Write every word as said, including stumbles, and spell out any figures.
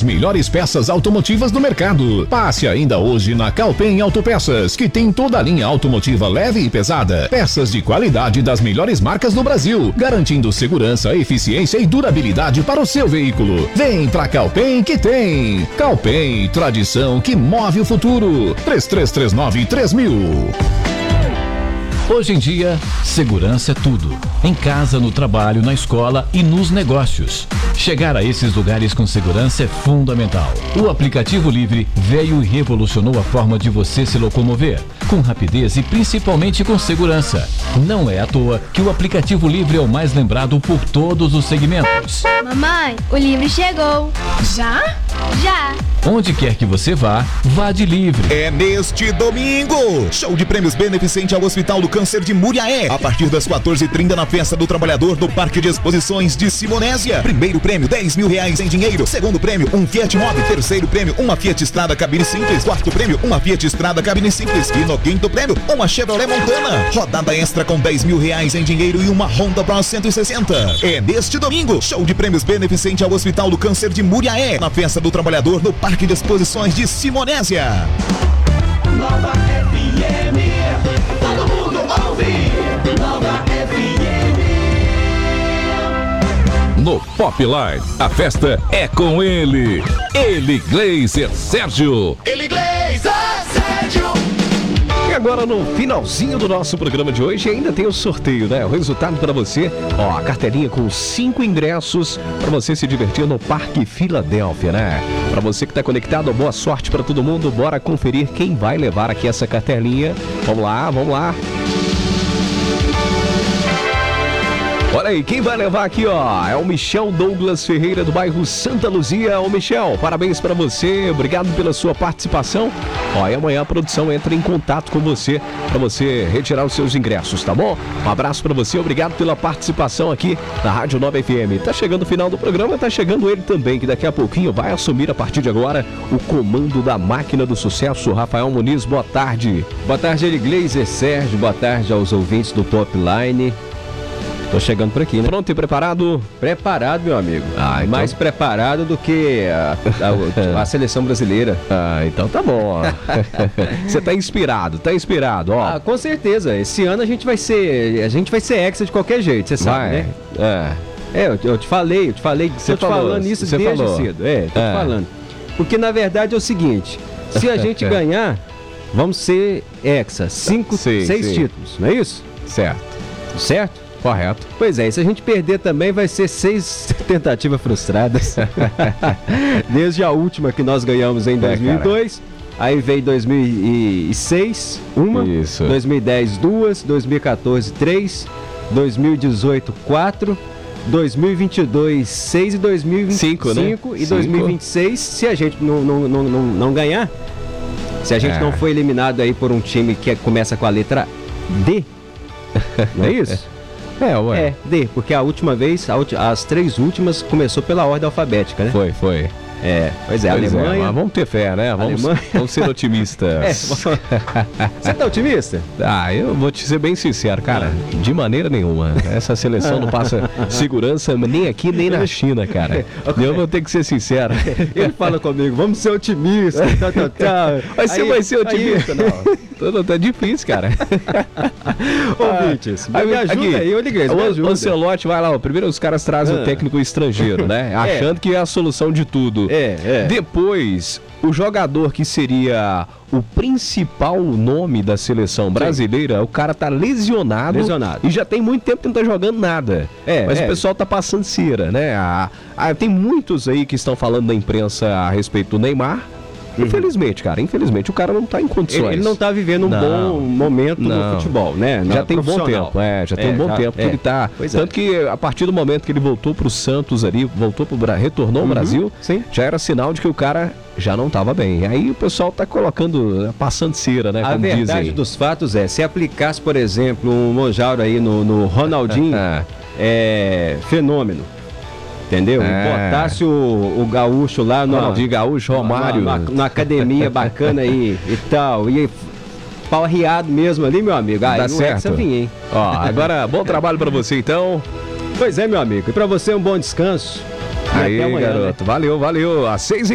melhores peças automotivas do mercado. Passe ainda hoje na Calpen Autopeças, que tem toda a linha automotiva leve e pesada. Peças de qualidade das melhores marcas do Brasil, garantindo segurança, eficiência e durabilidade para o seu veículo. Vem pra Calpen que tem. Calpen, tradição que move o futuro. três três três nove três mil. Hoje em dia, segurança é tudo. Em casa, no trabalho, na escola e nos negócios. Chegar a esses lugares com segurança é fundamental. O aplicativo Livre veio e revolucionou a forma de você se locomover, com rapidez e principalmente com segurança. Não é à toa que o aplicativo Livre é o mais lembrado por todos os segmentos. Mamãe, o Livre chegou. Já? Já. Onde quer que você vá, vá de Livre. É neste domingo, show de prêmios beneficente ao Hospital do Câncer de Muriaé, a partir das quatorze e trinta na Festa do Trabalhador no Parque de Exposições de Simonésia. Primeiro prêmio, dez mil reais em dinheiro. Segundo prêmio, um Fiat Mobi. Terceiro prêmio, uma Fiat Strada cabine simples. Quarto prêmio, uma Fiat Strada cabine simples. E no quinto prêmio, uma Chevrolet Montana. Rodada extra com dez mil reais em dinheiro e uma Honda Bros cento e sessenta. É neste domingo, show de prêmios beneficente ao Hospital do Câncer de Muriaé, na Festa do Trabalhador no Parque de Exposições de Simonésia. Nova F M, todo mundo ouve. Nova F M. No Popline, a festa é com ele. Ele, Glazer Sérgio. Ele, Glazer Sérgio. E agora no finalzinho do nosso programa de hoje ainda tem o sorteio, né? O resultado para você, ó, a carteirinha com cinco ingressos para você se divertir no Parque Filadélfia, né? Para você que tá conectado, boa sorte para todo mundo. Bora conferir quem vai levar aqui essa cartelinha. Vamos lá, vamos lá. Olha aí, quem vai levar aqui, ó, é o Michel Douglas Ferreira, do bairro Santa Luzia. Ô Michel, parabéns pra você, obrigado pela sua participação. Ó, e amanhã a produção entra em contato com você, pra você retirar os seus ingressos, tá bom? Um abraço pra você, obrigado pela participação aqui na Rádio Nova F M. Tá chegando o final do programa, tá chegando ele também, que daqui a pouquinho vai assumir a partir de agora o comando da máquina do sucesso, Rafael Muniz. Boa tarde. Boa tarde, Eli Glazer Sérgio, boa tarde aos ouvintes do Popline. Tô chegando por aqui, né? Pronto e preparado? Preparado, meu amigo. Ah, então... Mais preparado do que a, a, a seleção brasileira. Ah, então tá bom, ó. Você tá inspirado, tá inspirado, ó. Ah, com certeza. Esse ano a gente vai ser, a gente vai ser hexa de qualquer jeito, você sabe, vai. né? É. É, eu, eu te falei, eu te falei, você tô te falando isso desde falou. cedo. É, tô é. te falando. Porque na verdade é o seguinte, se a gente ganhar, vamos ser hexa, cinco, sim, seis sim. títulos, não é isso? Certo. Certo? Correto. Pois é, e se a gente perder também vai ser seis tentativas frustradas. Desde a última que nós ganhamos em dois mil e dois, é, aí veio dois mil e seis, uma, isso. dois mil e dez, duas, dois mil e quatorze, três, dois mil e dezoito, quatro, dois mil e vinte e dois, seis e dois mil e vinte e cinco, cinco, né? E dois mil e vinte e seis, se a gente não, não, não, não, não ganhar, se a gente é. não for eliminado aí por um time que começa com a letra D, não é isso? É, ué. É, D, porque a última vez, a ulti- as três últimas começou pela ordem alfabética, né? Foi, foi. É, pois é, pois Alemanha... É, mas vamos ter fé, né? Vamos, Alemanha... vamos ser otimistas. É, você tá otimista? Ah, eu vou te ser bem sincero, cara, de maneira nenhuma. Essa seleção não passa segurança nem aqui, nem na China, cara. Eu vou ter que ser sincero. Ele fala comigo, vamos ser otimistas, tá, tá, tá. Mas você aí, vai ser otimista, aí... não. Não, tá difícil, cara. Ouvintes, ah, me ajuda aqui, aí, eu liguei, o Ancelotti vai lá, primeiro os caras trazem ah. o técnico estrangeiro, né? Achando é. que é a solução de tudo. É, é. Depois, o jogador que seria o principal nome da seleção brasileira, sim, o cara tá lesionado, lesionado e já tem muito tempo que não tá jogando nada. É, mas é. o pessoal tá passando cera, né? Ah, ah, tem muitos aí que estão falando na imprensa a respeito do Neymar. Infelizmente, cara, infelizmente o cara não tá em condições. Ele, ele não tá vivendo um não, bom momento não. no futebol, né? Já tem um bom tempo, é, já tem é, um bom já, tempo que é. ele tá. Pois tanto é. que a partir do momento que ele voltou pro Santos ali, voltou pro retornou ao uhum, Brasil, sim, já era sinal de que o cara já não tava bem. Aí o pessoal tá colocando, passando cera, né? A como verdade dizem. dos fatos é, se aplicasse, por exemplo, um Mojauro aí no, no Ronaldinho, é fenômeno. Entendeu? É. E botasse o, o gaúcho lá no Ronaldinho Gaúcho, Romário, na, na, na academia bacana aí e tal, e pau arriado mesmo ali, meu amigo. Aí dá certo. Vinha, hein? Ó, agora bom trabalho pra você então. Pois é, meu amigo, e pra você um bom descanso. Aí, e até amanhã, garoto, né? valeu, valeu. Às seis